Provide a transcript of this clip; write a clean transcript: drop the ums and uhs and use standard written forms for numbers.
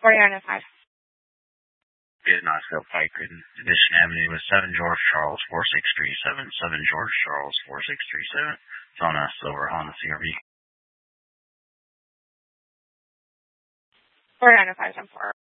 4905. Good Knoxville Pike, Division Avenue with 7 George Charles 4637, 7 George Charles 4637. It's on a silver Honda CRV. 4905, 10-4.